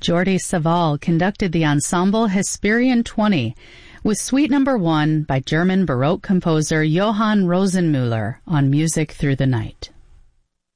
Jordi Savall conducted the ensemble Hesperian 20 with Suite No. 1 by German Baroque composer Johann Rosenmüller on Music Through the Night.